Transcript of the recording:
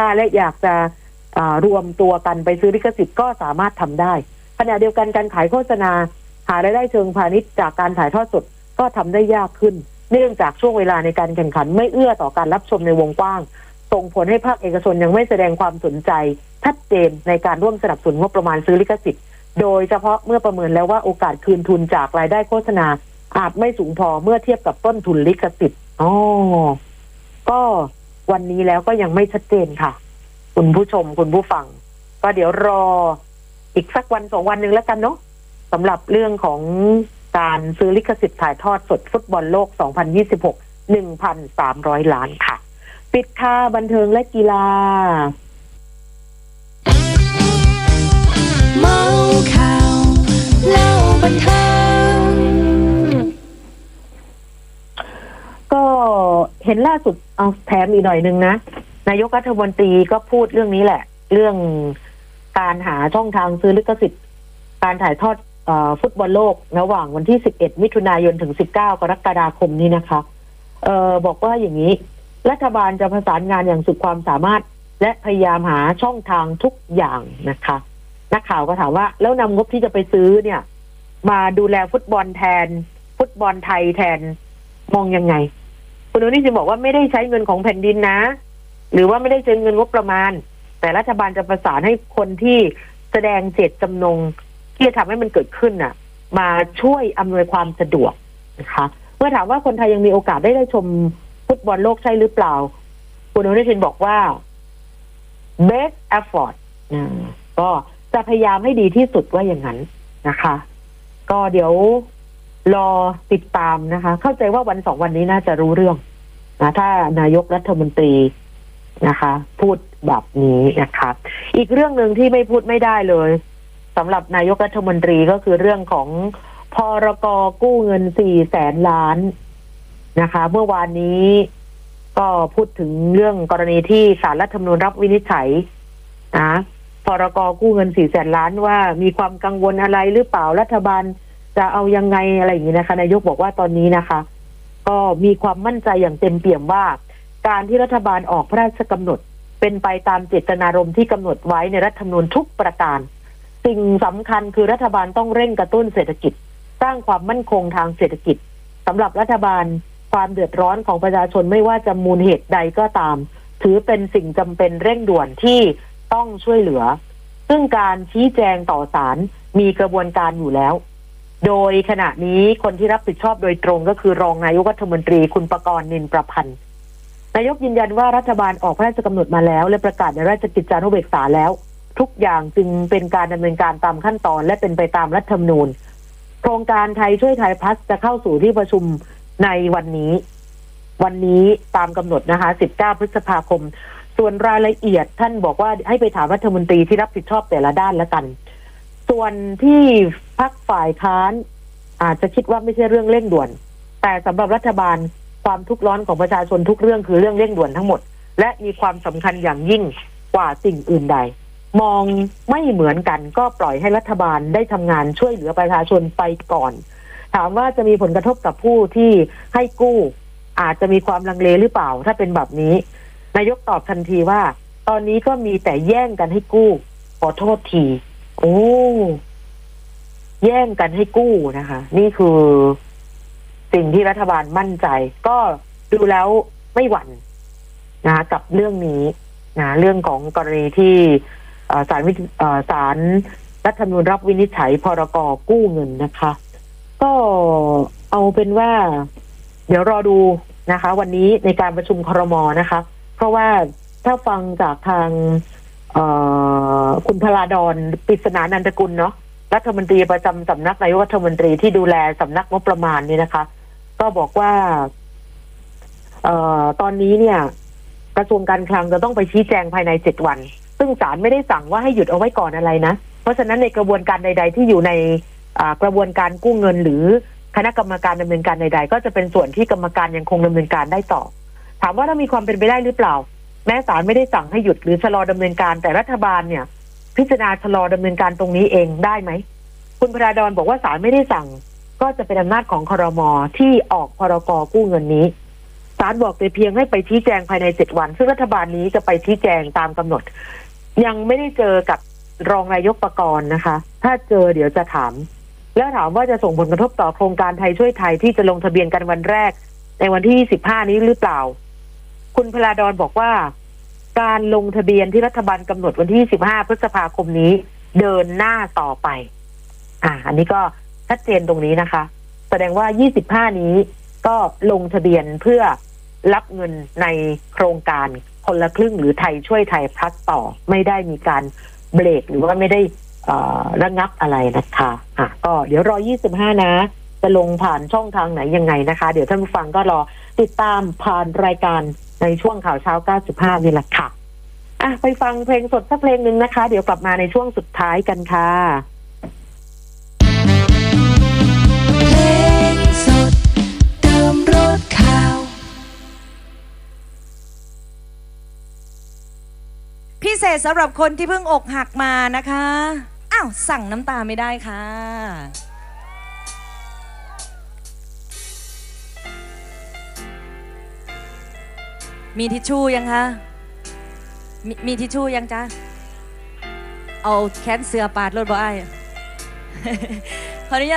และอยากจะรวมตัวกันไปซื้อลิขสิทธิ์ก็สามารถทำได้ขณะเดียวกันการขายโฆษณาหารายได้เชิงพาณิชย์จากการถ่ายทอดสดก็ทำได้ยากขึ้นเนื่องจากช่วงเวลาในการแข่งขันไม่เอื้อต่อการรับชมในวงกว้างส่งผลให้ภาคเอกชนยังไม่แสดงความสนใจชัดเจนในการร่วมสนับสนุนงบประมาณซื้อลิขสิทธิ์โดยเฉพาะเมื่อประเมินแล้วว่าโอกาสคืนทุนจากรายได้โฆษณาอาจไม่สูงพอเมื่อเทียบกับต้นทุนลิขสิทธิ์ก็วันนี้แล้วก็ยังไม่ชัดเจนค่ะคุณผู้ชมคุณผู้ฟังก็เดี๋ยวรออีกสักวันสองวันหนึ่งแล้วกันเนาะสำหรับเรื่องของการซื้อลิขสิทธิ์ถ่ายทอดสดฟุตบอลโลก 2026 1,300 ล้านค่ะปิดค่าบันเทิงและกีฬาเมาข่าวเล่าบันเทิงก็เห็นล่าสุดเอาแถมอีกหน่อยนึงนะนายกรัฐมนตรีก็พูดเรื่องนี้แหละเรื่องการหาช่องทางซื้อลิขสิทธิ์การถ่ายทอดฟุตบอลโลกระหว่างวันที่11มิถุนายนถึง19กรกฎาคมนี้นะคะบอกว่าอย่างนี้รัฐบาลจะประสานงานอย่างสุดความสามารถและพยายามหาช่องทางทุกอย่างนะคะนักข่าวก็ถามว่าแล้วนำงบที่จะไปซื้อเนี่ยมาดูแลฟุตบอลแทนฟุตบอลไทยแทนมองยังไงคุณอนุทินบอกว่าไม่ได้ใช้เงินของแผ่นดินนะหรือว่าไม่ได้ใช้เงินงบประมาณแต่รัฐบาลจะประสานให้คนที่แสดงเจตจำนงที่จะทำให้มันเกิดขึ้นน่ะมาช่วยอำนวยความสะดวกนะคะเมื่อถามว่าคนไทยยังมีโอกาสได้ชมฟุตบอลโลกใช่หรือเปล่าคุณอนุทินบอกว่า best effort ก็จะพยายามให้ดีที่สุดว่าอย่างนั้นนะคะก็เดี๋ยวรอติดตามนะคะเข้าใจว่าวันสองวันนี้น่าจะรู้เรื่องนะถ้านายกรัฐมนตรีนะคะพูดแบบนี้นะคะอีกเรื่องหนึ่งที่ไม่พูดไม่ได้เลยสำหรับนายกรัฐมนตรีก็คือเรื่องของพรก.กู้เงิน400,000 ล้านนะคะเมื่อวานนี้ก็พูดถึงเรื่องกรณีที่ศาลรัฐธรรมนูญรับวินิจฉัยนะพรก.กู้เงิน400,000 ล้านว่ามีความกังวลอะไรหรือเปล่ารัฐบาลจะเอายังไงอะไรอย่างนี้นะคะนายกบอกว่าตอนนี้นะคะก็มีความมั่นใจอย่างเต็มเปี่ยมว่าการที่รัฐบาลออกพระราชกำหนดเป็นไปตามเจตนารมณ์ที่กำหนดไว้ในรัฐธรรมนูญทุกประการสิ่งสำคัญคือรัฐบาลต้องเร่งกระตุ้นเศรษฐกิจสร้างความมั่นคงทางเศรษฐกิจสำหรับรัฐบาลความเดือดร้อนของประชาชนไม่ว่าจะมูลเหตุใดก็ตามถือเป็นสิ่งจำเป็นเร่งด่วนที่ต้องช่วยเหลือซึ่งการชี้แจงต่อศาลมีกระบวนการอยู่แล้วโดยขณะนี้คนที่รับผิดชอบโดยตรงก็คือรองนายกรัฐมนตรีคุณประกรณ์ นินประพันธ์นายกยืนยันว่ารัฐบาลออกพระราชกำหนดมาแล้วและประกาศในราชกิจจานุเบกษาแล้วทุกอย่างจึงเป็นการดำเนินการตามขั้นตอนและเป็นไปตามรัฐธรรมนูญโครงการไทยช่วยไทยพลัสจะเข้าสู่ที่ประชุมในวันนี้ตามกำหนดนะคะ19พฤษภาคมส่วนรายละเอียดท่านบอกว่าให้ไปถามรัฐมนตรีที่รับผิดชอบแต่ละด้านแล้วกันส่วนที่พรรคฝ่ายค้านอาจจะคิดว่าไม่ใช่เรื่องเร่งด่วนแต่สำหรับรัฐบาลความทุกข์ร้อนของประชาชนทุกเรื่องคือเรื่องเร่งด่วนทั้งหมดและมีความสำคัญอย่างยิ่งกว่าสิ่งอื่นใดมองไม่เหมือนกันก็ปล่อยให้รัฐบาลได้ทำงานช่วยเหลือประชาชนไปก่อนถามว่าจะมีผลกระทบกับผู้ที่ให้กู้อาจจะมีความลังเลหรือเปล่าถ้าเป็นแบบนี้นายกตอบทันทีว่าตอนนี้ก็มีแต่แย่งกันให้กู้ขอโทษทีโอ้แย่งกันให้กู้นะคะนี่คือสิ่งที่รัฐบาลมั่นใจก็ดูแล้วไม่หวั่นนะกับเรื่องนี้นะเรื่องของกรณีที่ศาลรัฐธรรมนูญรับวินิจฉัยพรก.กู้เงินนะคะก็เอาเป็นว่าเดี๋ยวรอดูนะคะวันนี้ในการประชุมครม.นะคะเพราะว่าถ้าฟังจากทางคุณพลาดอนปริศนานันทกุลเนาะรัฐมนตรีประจำสำนักนายกรัฐมนตรีที่ดูแลสำนักงบประมาณนี่นะคะก็บอกว่าตอนนี้เนี่ยกระทรวงการคลังจะต้องไปชี้แจงภายใน7 วันซึ่งศาลไม่ได้สั่งว่าให้หยุดเอาไว้ก่อนอะไรนะเพราะฉะนั้นในกระบวนการใดๆที่อยู่ในกระบวนการกู้เงินหรือคณะกรรมการดำเนินการใดๆก็จะเป็นส่วนที่กรรมการยังคงดำเนินการได้ต่อถามว่าถ้ามีความเป็นไปได้หรือเปล่าแม้ศาลไม่ได้สั่งให้หยุดหรือชะลอดำเนินการแต่รัฐบาลเนี่ยพิจารณาชะลอดำเนินการตรงนี้เองได้ไหมคุณพราดอนบอกว่าศาลไม่ได้สั่งก็จะเป็นอำนาจของครม.ที่ออกพรก.กู้เงินนี้ศาลบอกแต่เพียงให้ไปชี้แจงภายใน7 วันซึ่งรัฐบาลนี้จะไปชี้แจงตามกำหนดยังไม่ได้เจอกับรองนายกปกรณ์นะคะถ้าเจอเดี๋ยวจะถามแล้วถามว่าจะส่งผลกระทบต่อโครงการไทยช่วยไทยที่จะลงทะเบียนกันวันแรกในวันที่15นี้หรือเปล่าคุณพลาดอนบอกว่าการลงทะเบียนที่รัฐบาลกำหนดวันที่15พฤษภาคมนี้เดินหน้าต่อไปอันนี้ก็ชัดเจนตรงนี้นะคะแสดงว่า25นี้ก็ลงทะเบียนเพื่อรับเงินในโครงการคนละครึ่งหรือไทยช่วยไทยพลัสต่อไม่ได้มีการเบรกหรือว่าไม่ได้ระงับอะไรนะคะก็เดี๋ยวรอ25นะจะลงผ่านช่องทางไหนยังไงนะคะเดี๋ยวท่านผู้ฟังก็รอติดตามผ่านรายการในช่วงข่าวเช้า95นี่แหละค่ะไปฟังเพลงสดสักเพลงหนึ่งนะคะเดี๋ยวกลับมาในช่วงสุดท้ายกันค่ะเพลงสดเติมรสข่าวพิเศษสำหรับคนที่เพิ่งอกหักมานะคะสั่งน้ำตาไม่ได้ค่ะมีทิชชู่ยังคะมีทิชชู่ยังจ๊ะเอาแขนเสือปาดรถบ่อ้ายขออนุญาต